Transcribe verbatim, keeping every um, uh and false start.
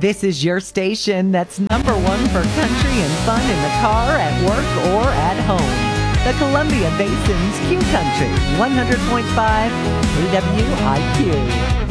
This is your station that's number one for country and fun in the car, at work, or at home. The Columbia Basin's Q Country, one hundred point five A W I Q.